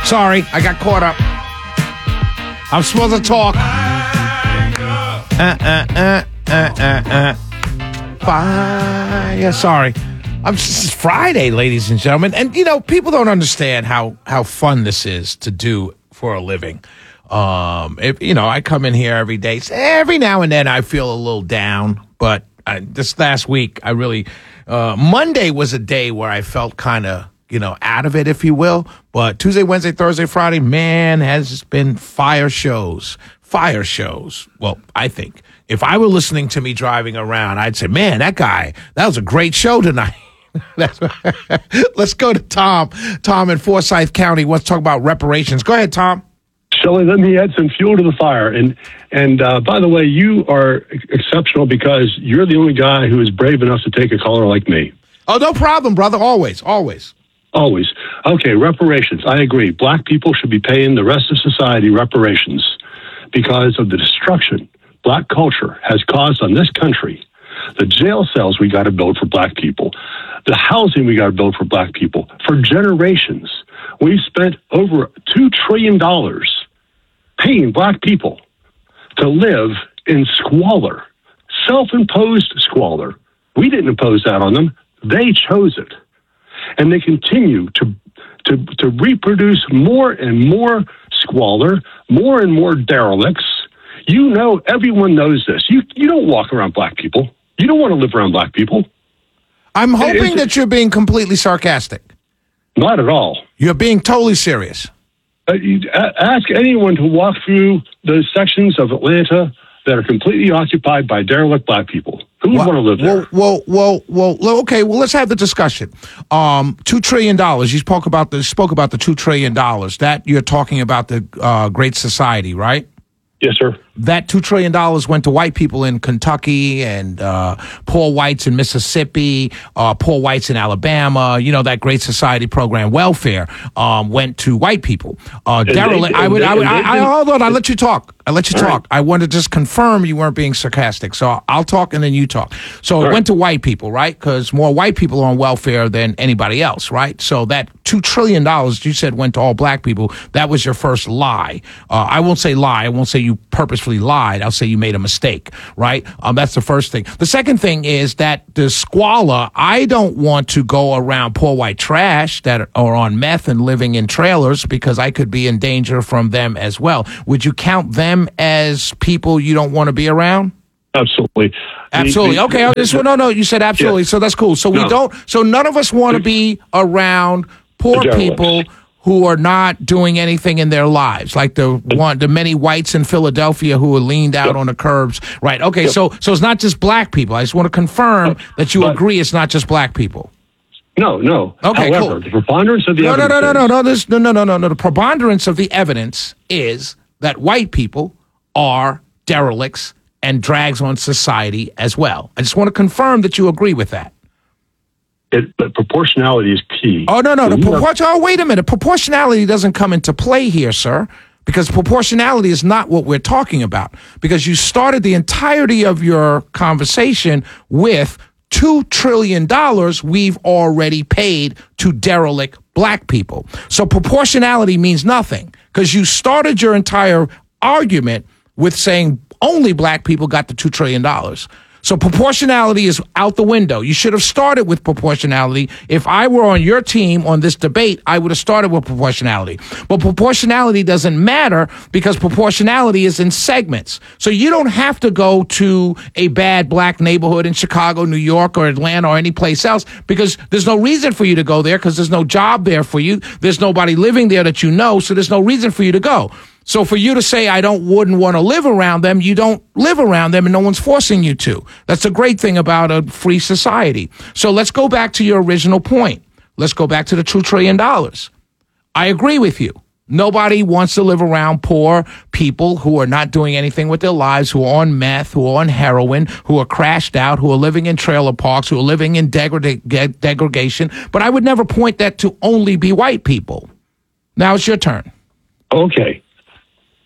Sorry, I got caught up. I'm supposed to talk. Fire. Sorry. This is Friday, ladies and gentlemen. And, people don't understand how fun this is to do for a living. I come in here every day. Every now and then I feel a little down. But this last week, I really... Monday was a day where I felt kind of, out of it, if you will. But Tuesday, Wednesday, Thursday, Friday, man, has been fire shows. Fire shows. Well, I think. If I were listening to me driving around, I'd say, man, that was a great show tonight. Let's go to Tom. Tom in Forsyth County wants to talk about reparations. Go ahead, Tom. Shelley, let me add some fuel to the fire. And by the way, you are exceptional because you're the only guy who is brave enough to take a caller like me. Oh, no problem, brother. Always. Okay, reparations. I agree. Black people should be paying the rest of society reparations because of the destruction black culture has caused on this country. The jail cells we got to build for black people. The housing we got to build for black people. For generations, we've spent over $2 trillion paying black people to live in squalor, self-imposed squalor. We didn't impose that on them. They chose it. And they continue to reproduce more and more squalor, more and more derelicts. Everyone knows this. You don't walk around black people. You don't want to live around black people. I'm hoping that you're being completely sarcastic. Not at all. You're being totally serious. Ask anyone to walk through those sections of Atlanta that are completely occupied by derelict black people. Who would want to live there? Well, okay. Well, let's have the discussion. $2 trillion. You spoke about the $2 trillion. That you're talking about the Great Society, right? Yes, sir. That $2 trillion went to white people in Kentucky and poor whites in Mississippi, poor whites in Alabama. That Great Society program, welfare, went to white people. Hold on. I let you talk. I want to just confirm you weren't being sarcastic. So I'll talk and then you talk. So it went to white people, right? Because more white people are on welfare than anybody else, right? So that $2 trillion you said went to all black people. That was your first lie. I won't say lie. I won't say you purposefully lied. I'll say you made a mistake, right? That's the first thing. The second thing is that the squalor, I don't want to go around poor white trash that are on meth and living in trailers because I could be in danger from them as well. Would you count them as people you don't want to be around? Absolutely. Okay. No. You said absolutely. Yeah. So that's cool. So So none of us want to be around poor people who are not doing anything in their lives, like the many whites in Philadelphia who are leaned out on the curbs. Right. Okay. Yep. So it's not just black people. I just want to confirm that you agree it's not just black people. No. Okay. However, cool. The preponderance of the evidence. No. The preponderance of the evidence is that white people are derelicts and drags on society as well. I just want to confirm that you agree with that. But proportionality is key. Oh, no. Wait a minute. Proportionality doesn't come into play here, sir, because proportionality is not what we're talking about, because you started the entirety of your conversation with $2 trillion we've already paid to derelict black people. So proportionality means nothing, because you started your entire argument with saying only black people got the $2 trillion. So proportionality is out the window. You should have started with proportionality. If I were on your team on this debate, I would have started with proportionality. But proportionality doesn't matter because proportionality is in segments. So you don't have to go to a bad black neighborhood in Chicago, New York, or Atlanta, or any place else, because there's no reason for you to go there because there's no job there for you. There's nobody living there that you know, so there's no reason for you to go. So for you to say, I wouldn't want to live around them, you don't live around them and no one's forcing you to. That's the great thing about a free society. So let's go back to your original point. Let's go back to the $2 trillion. I agree with you. Nobody wants to live around poor people who are not doing anything with their lives, who are on meth, who are on heroin, who are crashed out, who are living in trailer parks, who are living in degradation. But I would never point that to only be white people. Now it's your turn. Okay.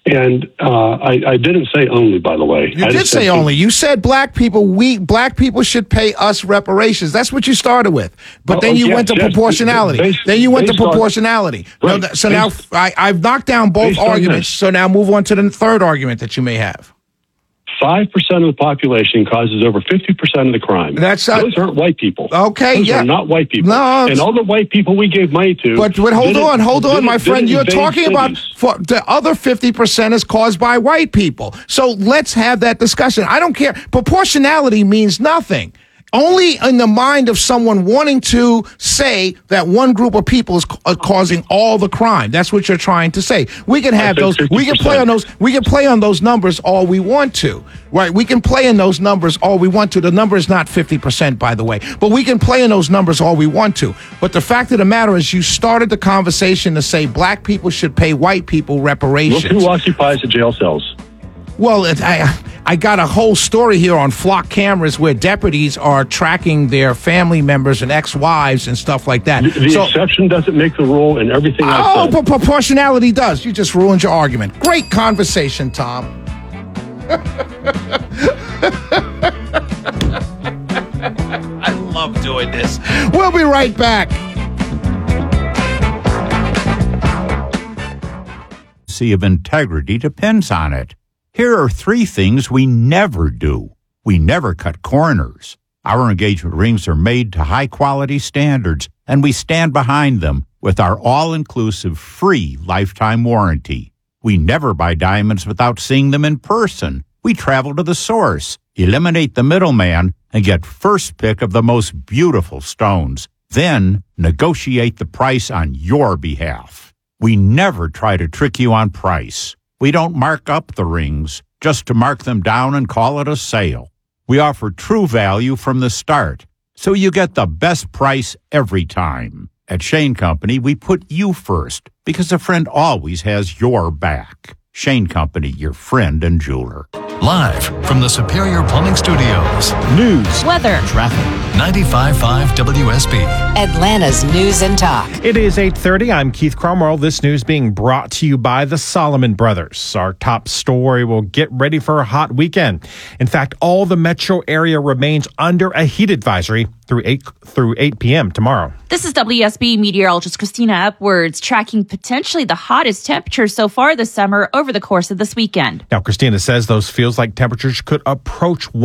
And I didn't say only, by the way. You did say only. You said black people should pay us reparations. That's what you started with. But then you went to proportionality. Then you went to proportionality. Right. No, so now I've knocked down both arguments. So now move on to the third argument that you may have. 5% of the population causes over 50% of the crime. Those aren't white people. Okay, Those are not white people. No, and all the white people we gave money to. But hold on, my friend. You're talking about the other 50% is caused by white people. So let's have that discussion. I don't care. Proportionality means nothing. Only in the mind of someone wanting to say that one group of people is causing all the crime. That's what you're trying to say. We can have those. 50%. We can play on those. We can play on those numbers all we want to. Right? We can play in those numbers all we want to. The number is not 50%, by the way. But we can play in those numbers all we want to. But the fact of the matter is, you started the conversation to say black people should pay white people reparations. Look who occupies the jail cells. Well, I got a whole story here on flock cameras where deputies are tracking their family members and ex-wives and stuff like that. The exception doesn't make the rule, and everything I've said. But proportionality does. You just ruined your argument. Great conversation, Tom. I love doing this. We'll be right back. Of integrity depends on it. Here are 3 things we never do. We never cut corners. Our engagement rings are made to high-quality standards, and we stand behind them with our all-inclusive free lifetime warranty. We never buy diamonds without seeing them in person. We travel to the source, eliminate the middleman, and get first pick of the most beautiful stones. Then negotiate the price on your behalf. We never try to trick you on price. We don't mark up the rings just to mark them down and call it a sale. We offer true value from the start, so you get the best price every time. At Shane Company, we put you first because a friend always has your back. Shane Company, your friend and jeweler. Live from the Superior Plumbing Studios. News, weather, traffic. 95.5 WSB. Atlanta's News and Talk. It is 8:30. I'm Keith Cromwell. This news being brought to you by the Solomon Brothers. Our top story will get ready for a hot weekend. In fact, all the metro area remains under a heat advisory through 8 p.m. tomorrow. This is WSB meteorologist Christina Upwards tracking potentially the hottest temperatures so far this summer over the course of this weekend. Now, Christina says those feels like temperatures could approach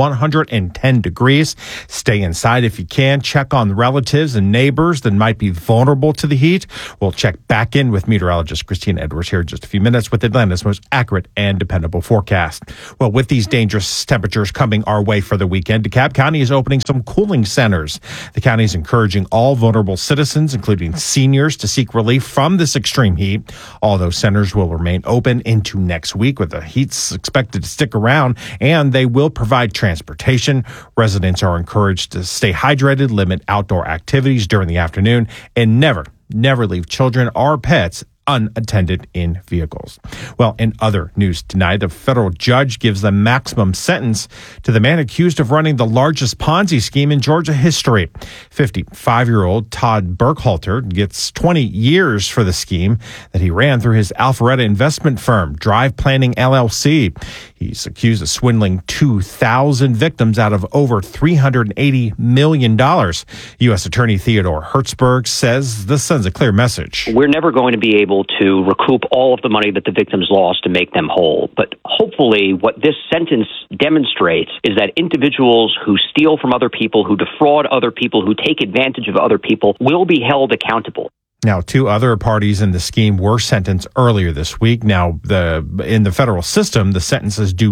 110 degrees. Stay inside if you can. Check on relatives and neighbors that might be vulnerable to the heat. We'll check back in with meteorologist Christina Edwards here in just a few minutes with Atlanta's most accurate and dependable forecast. Well, with these dangerous temperatures coming our way for the weekend, DeKalb County is opening some cooling centers. The county is encouraging all vulnerable citizens, including seniors, to seek relief from this extreme heat. All those centers will remain open into next week, with the heat's expected to stick around, and they will provide transportation. Residents are encouraged to stay hydrated, limit outdoor activities during the afternoon, and never leave children or pets unattended in vehicles. Well, in other news tonight, a federal judge gives the maximum sentence to the man accused of running the largest Ponzi scheme in Georgia history. 55-year-old Todd Burkhalter gets 20 years for the scheme that he ran through his Alpharetta investment firm, Drive Planning LLC. He's accused of swindling 2,000 victims out of over $380 million. U.S. Attorney Theodore Hertzberg says this sends a clear message. We're never going to be able to recoup all of the money that the victims lost to make them whole. But hopefully what this sentence demonstrates is that individuals who steal from other people, who defraud other people, who take advantage of other people will be held accountable. Now, 2 other parties in the scheme were sentenced earlier this week. Now, in the federal system, the sentences do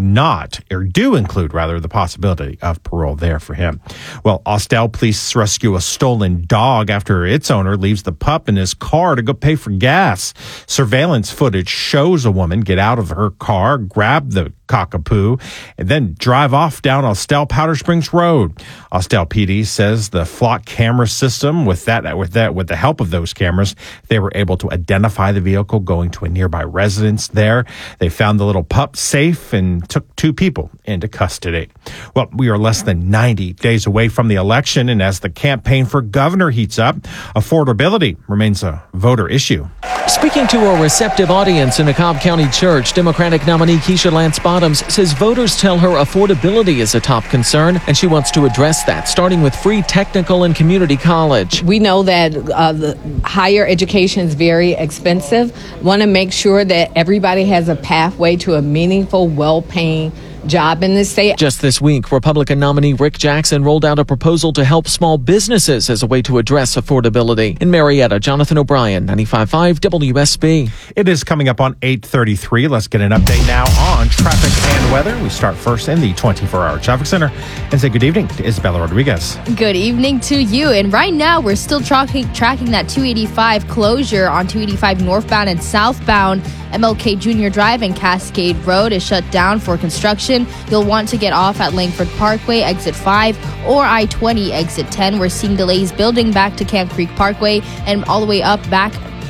include the possibility of parole there for him. Well, Austell police rescue a stolen dog after its owner leaves the pup in his car to go pay for gas. Surveillance footage shows a woman get out of her car, grab the cockapoo, and then drive off down Austell Powder Springs Road. Austell PD says the flock camera system, with the help of those cameras, they were able to identify the vehicle going to a nearby residence there. They found the little pup safe and took 2 people into custody. Well, we are less than 90 days away from the election, and as the campaign for governor heats up, affordability remains a voter issue. Speaking to a receptive audience in a Cobb County church, Democratic nominee Keisha Lance Bottoms says voters tell her affordability is a top concern, and she wants to address that, starting with free technical and community college. We know that the higher education is very expensive. Want to make sure that everybody has a pathway to a meaningful, well-paying job in this state. Just this week, Republican nominee Rick Jackson rolled out a proposal to help small businesses as a way to address affordability. In Marietta, Jonathan O'Brien, 95.5 WSB. It is coming up on 8:33. Let's get an update now on traffic and weather. We start first in the 24-hour traffic center and say good evening to Isabella Rodriguez. Good evening to you. And right now, we're still tracking that 285 closure on 285 northbound and southbound. MLK Jr. Drive and Cascade Road is shut down for construction. You'll want to get off at Langford Parkway, exit 5, or I-20, exit 10. We're seeing delays building back to Camp Creek Parkway and all the way up back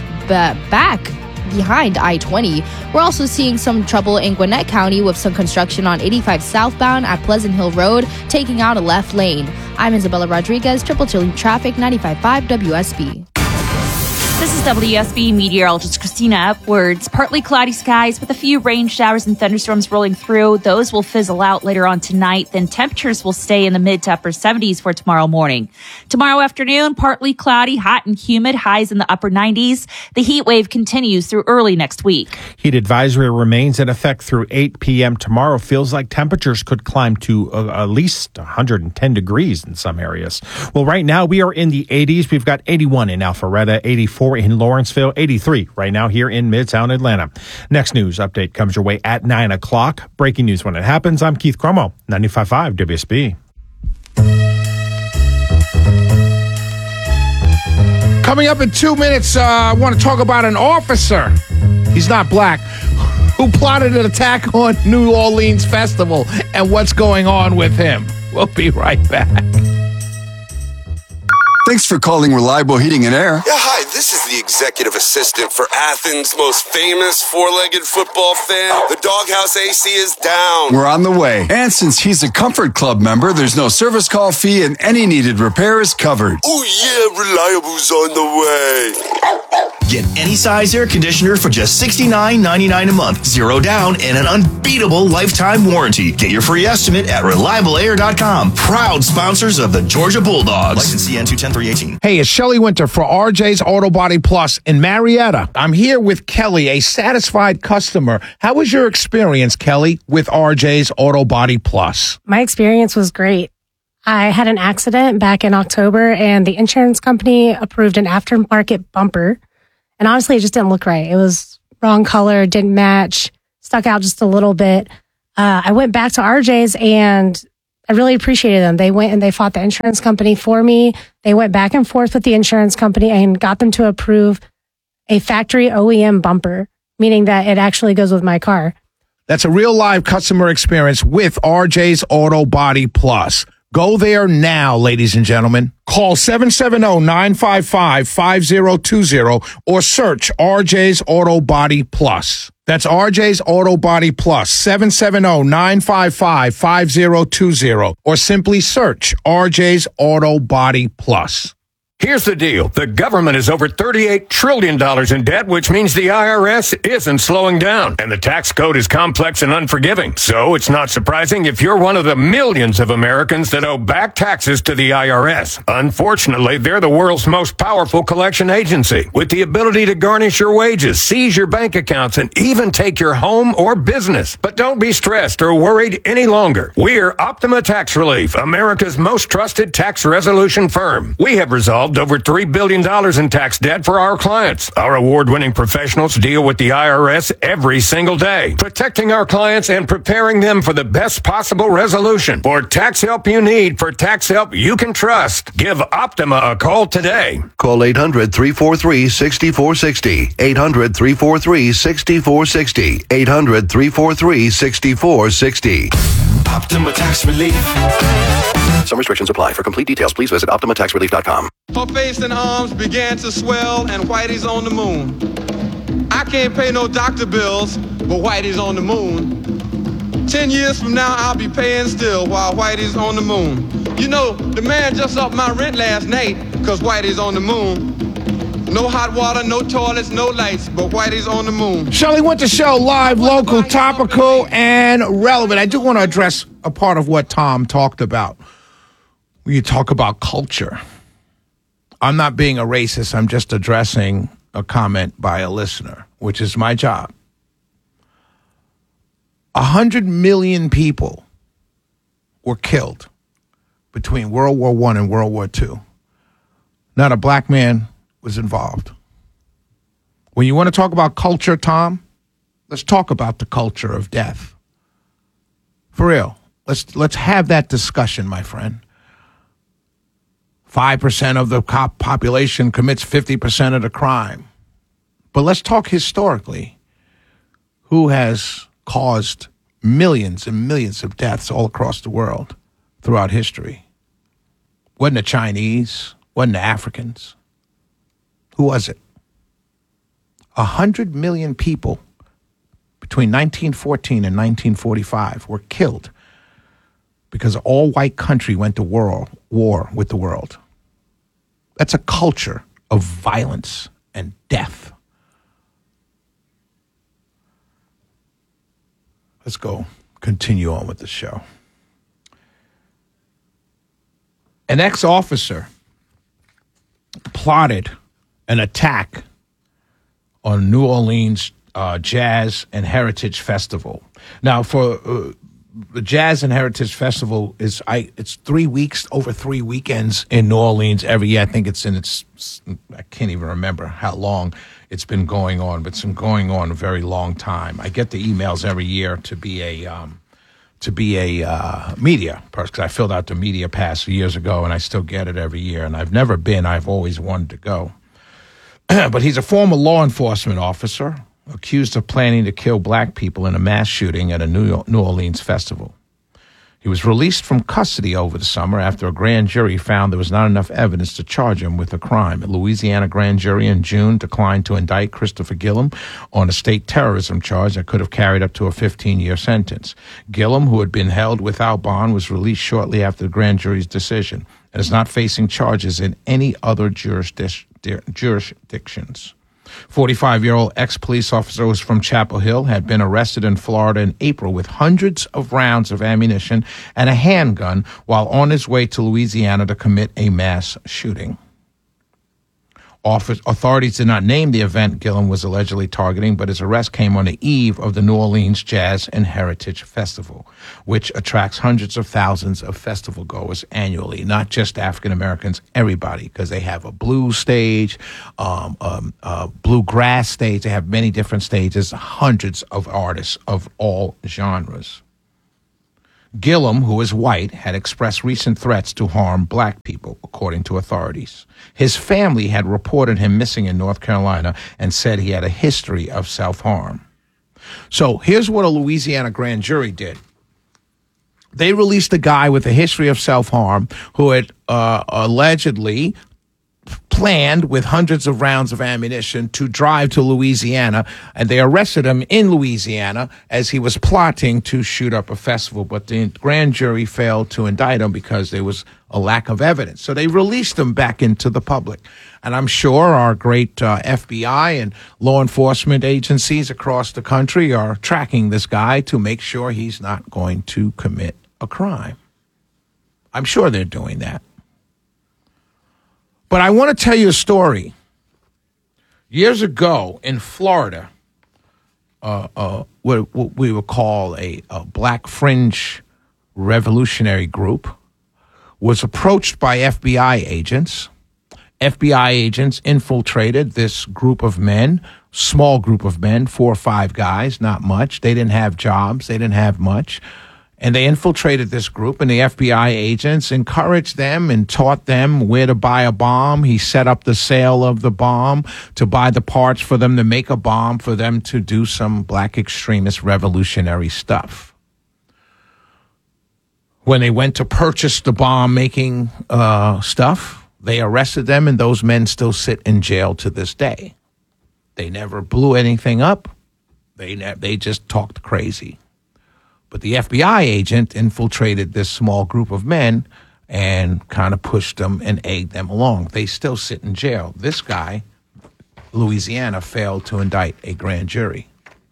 behind I-20. We're also seeing some trouble in Gwinnett County with some construction on 85 southbound at Pleasant Hill Road, taking out a left lane. I'm Isabella Rodriguez, Triple Chilling Traffic, 95.5 WSB. This is WSB meteorologist Christina Upwards. Partly cloudy skies with a few rain showers and thunderstorms rolling through. Those will fizzle out later on tonight. Then temperatures will stay in the mid to upper 70s for tomorrow morning. Tomorrow afternoon, partly cloudy, hot and humid, highs in the upper 90s. The heat wave continues through early next week. Heat advisory remains in effect through 8 p.m. tomorrow. Feels like temperatures could climb to at least 110 degrees in some areas. Well, right now we are in the 80s. We've got 81 in Alpharetta, 84 in Lawrenceville, 83 right now here in Midtown Atlanta. Next news update comes your way at 9 o'clock. Breaking news when it happens. I'm Keith Cromo, 95.5 WSB. Coming up in 2 minutes, I want to talk about an officer. He's not black. Who plotted an attack on New Orleans Festival and what's going on with him. We'll be right back. Thanks for calling Reliable Heating and Air. Yeah, hi, this is the executive assistant for Athens' most famous four-legged football fan. The doghouse AC is down. We're on the way. And since he's a Comfort Club member, there's no service call fee and any needed repair is covered. Oh yeah, Reliable's on the way. Get any size air conditioner for just $69.99 a month. Zero down and an unbeatable lifetime warranty. Get your free estimate at ReliableAir.com. Proud sponsors of the Georgia Bulldogs. License CN 210-318. Hey, it's Shelley Winter for RJ's Auto Body Plus in Marietta. I'm here with Kelly, a satisfied customer. How was your experience, Kelly, with RJ's Auto Body Plus? My experience was great. I had an accident back in October, and the insurance company approved an aftermarket bumper. And honestly, it just didn't look right. It was wrong color, didn't match, stuck out just a little bit. I went back to RJ's and I really appreciated them. They went and they fought the insurance company for me. They went back and forth with the insurance company and got them to approve a factory OEM bumper, meaning that it actually goes with my car. That's a real live customer experience with RJ's Auto Body Plus. Go there now, ladies and gentlemen. Call 770-955-5020 or search RJ's Auto Body Plus. That's RJ's Auto Body Plus, 770-955-5020 or simply search RJ's Auto Body Plus. Here's the deal. The government is over $38 trillion in debt, which means the IRS isn't slowing down. And the tax code is complex and unforgiving. So it's not surprising if you're one of the millions of Americans that owe back taxes to the IRS. Unfortunately, they're the world's most powerful collection agency, with the ability to garnish your wages, seize your bank accounts, and even take your home or business. But don't be stressed or worried any longer. We're Optima Tax Relief, America's most trusted tax resolution firm. We have resolved over $3 billion in tax debt for our clients. Our award-winning professionals deal with the IRS every single day, protecting our clients and preparing them for the best possible resolution. For tax help you need, for tax help you can trust, give Optima a call today. Call 800-343-6460. 800-343-6460. 800-343-6460. Optima Tax Relief. Some restrictions apply. For complete details, please visit OptimaTaxRelief.com. Her face and arms began to swell, and Whitey's on the moon. I can't pay no doctor bills, but Whitey's on the moon. 10 years from now, I'll be paying still while Whitey's on the moon. You know, the man just upped my rent last night because Whitey's on the moon. No hot water, no toilets, no lights, but Whitey's on the moon. Shelley Winter Show, live, local, topical, and relevant. I do want to address a part of what Tom talked about. When you talk about culture, I'm not being a racist. I'm just addressing a comment by a listener, which is my job. 100 million people were killed between World War I and World War II. Not a black man was involved. When you want to talk about culture, Tom, let's talk about the culture of death. For real. Let's have that discussion, my friend. 5% of the population commits 50% of the crime. But let's talk historically. Who has caused millions and millions of deaths all across the world throughout history? Wasn't the Chinese? Wasn't the Africans? Who was it? 100 million people between 1914 and 1945 were killed because an all-white country went to war with the world. That's a culture of violence and death. Let's go continue on with the show. An ex-officer plotted an attack on New Orleans Jazz and Heritage Festival. Now, for the Jazz and Heritage Festival, it's 3 weeks, over 3 weekends in New Orleans every year. I think I can't even remember how long it's been going on, but it's been going on a very long time. I get the emails every year to be a media person, because I filled out the media pass years ago, and I still get it every year. And I've never been. I've always wanted to go. But he's a former law enforcement officer accused of planning to kill black people in a mass shooting at a New Orleans festival. He was released from custody over the summer after a grand jury found there was not enough evidence to charge him with a crime. A Louisiana grand jury in June declined to indict Christopher Gillum on a state terrorism charge that could have carried up to a 15-year sentence. Gillum, who had been held without bond, was released shortly after the grand jury's decision and is not facing charges in any other jurisdictions. 45-year-old ex-police officer who was from Chapel Hill had been arrested in Florida in April with hundreds of rounds of ammunition and a handgun while on his way to Louisiana to commit a mass shooting. Authorities did not name the event Gillum was allegedly targeting, but his arrest came on the eve of the New Orleans Jazz and Heritage Festival, which attracts hundreds of thousands of festival goers annually, not just African Americans, everybody, because they have a blues stage, bluegrass stage. They have many different stages, hundreds of artists of all genres. Gillum, who is white, had expressed recent threats to harm black people, according to authorities. His family had reported him missing in North Carolina and said he had a history of self-harm. So here's what a Louisiana grand jury did. They released a guy with a history of self-harm who had allegedly planned with hundreds of rounds of ammunition to drive to Louisiana, and they arrested him in Louisiana as he was plotting to shoot up a festival. But the grand jury failed to indict him because there was a lack of evidence. So they released him back into the public. And I'm sure our great FBI and law enforcement agencies across the country are tracking this guy to make sure he's not going to commit a crime. I'm sure they're doing that. But I want to tell you a story. Years ago in Florida, what we would call a black fringe revolutionary group was approached by FBI agents. FBI agents infiltrated this group of men, small group of men, 4 or 5 guys, not much. They didn't have jobs. They didn't have much. And they infiltrated this group, and the FBI agents encouraged them and taught them where to buy a bomb. He set up the sale of the bomb to buy the parts for them to make a bomb for them to do some black extremist revolutionary stuff. When they went to purchase the bomb-making stuff, they arrested them, and those men still sit in jail to this day. They never blew anything up. They just talked crazy. But the FBI agent infiltrated this small group of men and kind of pushed them and egged them along. They still sit in jail. This guy Louisiana failed to indict a grand jury.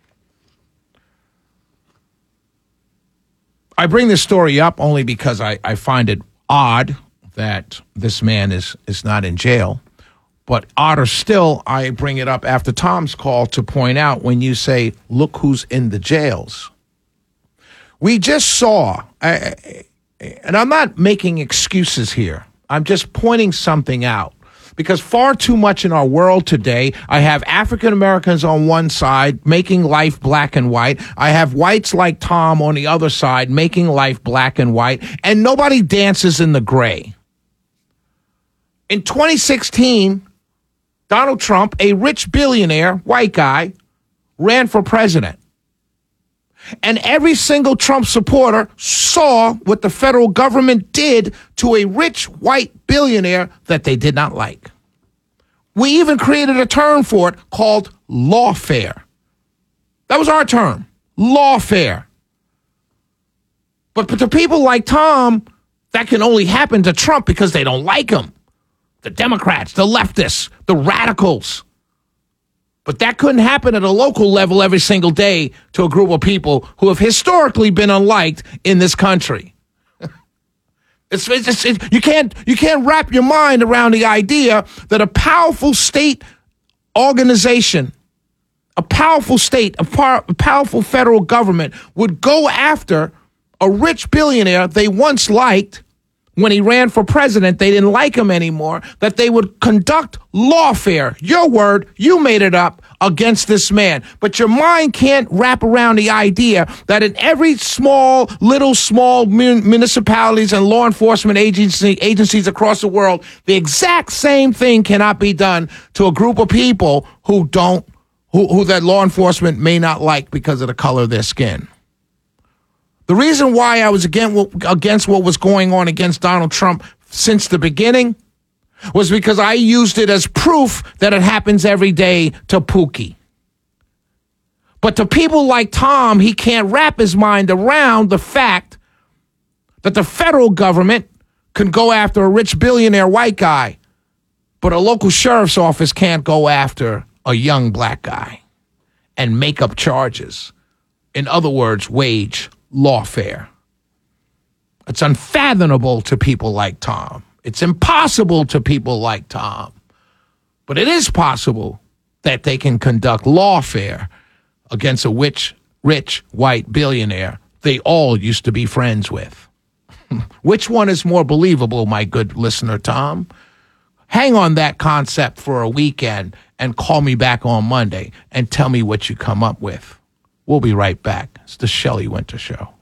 I bring this story up only because I find it odd that this man is not in jail. But odder still, I bring it up after Tom's call to point out when you say, look who's in the jails. We just saw, and I'm not making excuses here. I'm just pointing something out. Because far too much in our world today, I have African Americans on one side making life black and white. I have whites like Tom on the other side making life black and white. And nobody dances in the gray. In 2016, Donald Trump, a rich billionaire, white guy, ran for president. And every single Trump supporter saw what the federal government did to a rich white billionaire that they did not like. We even created a term for it called lawfare. That was our term, lawfare. But to people like Tom, that can only happen to Trump because they don't like him. The Democrats, the leftists, the radicals. But that couldn't happen at a local level every single day to a group of people who have historically been unliked in this country. You can't wrap your mind around the idea that a powerful state organization, a powerful state, a powerful federal government would go after a rich billionaire they once liked. When he ran for president, they didn't like him anymore, that they would conduct lawfare. Your word, you made it up, against this man. But your mind can't wrap around the idea that in every small municipalities and law enforcement agencies across the world, the exact same thing cannot be done to a group of people who that law enforcement may not like because of the color of their skin. The reason why I was against what was going on against Donald Trump since the beginning was because I used it as proof that it happens every day to Pookie. But to people like Tom, he can't wrap his mind around the fact that the federal government can go after a rich billionaire white guy, but a local sheriff's office can't go after a young black guy and make up charges. In other words, wage lawfare. It's unfathomable to people like Tom. It's impossible to people like Tom. But it is possible that they can conduct lawfare against a rich white billionaire they all used to be friends with. Which one is more believable, my good listener, Tom? Hang on that concept for a weekend and call me back on Monday and tell me what you come up with. We'll be right back. It's the Shelley Winter Show.